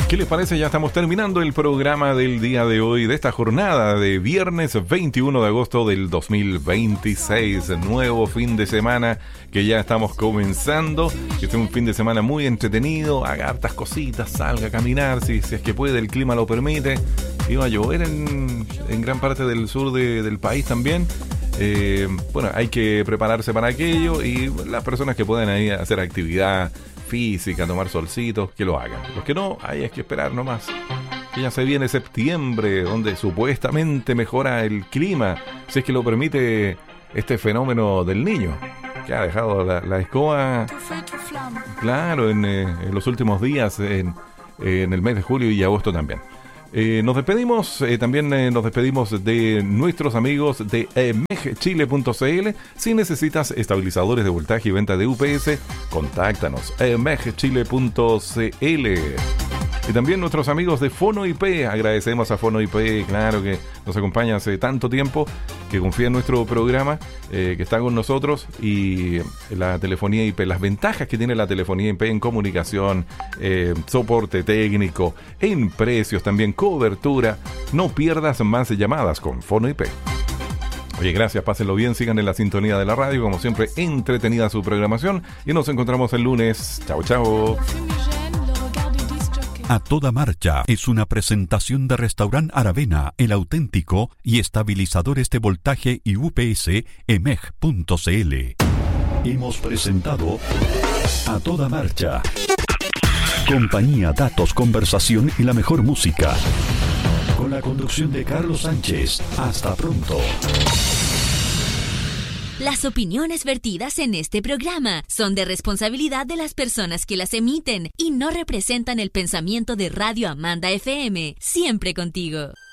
¿Qué les parece? Ya estamos terminando el programa del día de hoy, de esta jornada de viernes 21 de agosto del 2026. Nuevo fin de semana que ya estamos comenzando. Que sea un fin de semana muy entretenido. Haga hartas cositas, salga a caminar si es que puede, el clima lo permite. Iba a llover en gran parte del sur del país también. Bueno, hay que prepararse para aquello y las personas que pueden ahí hacer actividad física, tomar solcitos, que lo hagan. Los que no, ahí hay que esperar nomás. Que ya se viene septiembre, donde supuestamente mejora el clima, si es que lo permite este fenómeno del Niño, que ha dejado la escoba, claro, en los últimos días, en el mes de julio y agosto también. Nos despedimos, también nos despedimos de nuestros amigos de megchile.cl. Si necesitas estabilizadores de voltaje y venta de UPS, contáctanos, megchile.cl. Y también nuestros amigos de Fono IP, agradecemos a Fono IP, claro, que nos acompaña hace tanto tiempo, que confía en nuestro programa, que está con nosotros, y la telefonía IP, las ventajas que tiene la telefonía IP en comunicación, soporte técnico, en precios también, cobertura. No pierdas más llamadas con Fono IP. Oye, gracias, pásenlo bien, sigan en la sintonía de la radio, como siempre, entretenida su programación, y nos encontramos el lunes. Chao, chao. A Toda Marcha es una presentación de Restaurant Aravena, El Auténtico y estabilizadores de voltaje y UPS emeg.cl. Hemos presentado A Toda Marcha. Compañía, datos, conversación y la mejor música. Con la conducción de Carlos Sánchez. Hasta pronto. Las opiniones vertidas en este programa son de responsabilidad de las personas que las emiten y no representan el pensamiento de Radio Amanda FM. Siempre contigo.